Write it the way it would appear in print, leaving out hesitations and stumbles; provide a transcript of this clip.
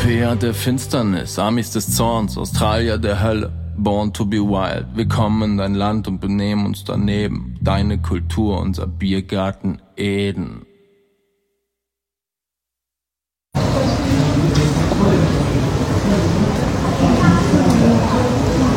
Europäer der Finsternis, Amis des Zorns, Australier der Hölle, born to be wild. Wir kommen in dein Land und benehmen uns daneben. Deine Kultur, unser Biergarten Eden.